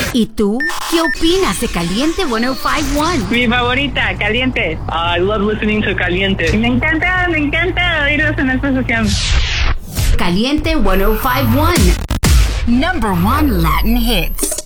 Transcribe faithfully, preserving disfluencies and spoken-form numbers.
¿Y tú? ¿Qué opinas de Caliente ciento cincuenta y uno? Mi favorita, Caliente. I love listening to Caliente. Me encanta, me encanta oírlos en esta sesión. Caliente ciento cincuenta y uno. Number one Latin hits.